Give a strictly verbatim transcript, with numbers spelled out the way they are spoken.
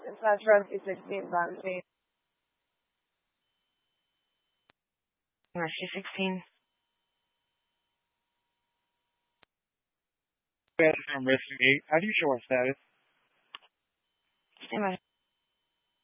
It's not twenty sixteen vaccine. twenty sixteen. From investigate. How do you show our status? Stand by.